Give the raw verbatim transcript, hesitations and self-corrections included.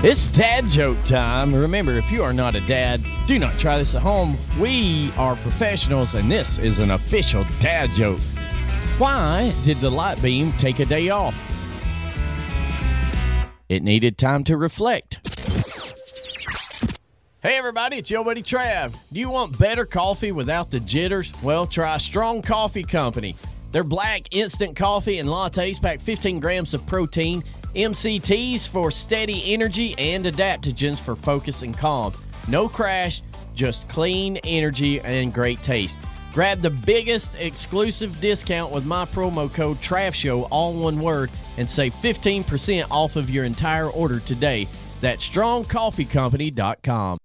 It's dad joke time. Remember, if you are not a dad, do not try this at home. We are professionals, and this is an official dad joke. Why did the light beam take a day off? It needed time to reflect. Hey everybody, it's your buddy Trav. Do you want better coffee without the jitters? Well, try Strong Coffee Company. Their black instant coffee and lattes pack fifteen grams of protein, M C Ts for steady energy, and adaptogens for focus and calm. No crash, just clean energy and great taste. Grab the biggest exclusive discount with my promo code TRAVSHOW, all one word, and save fifteen percent off of your entire order today. That's strong coffee company dot com.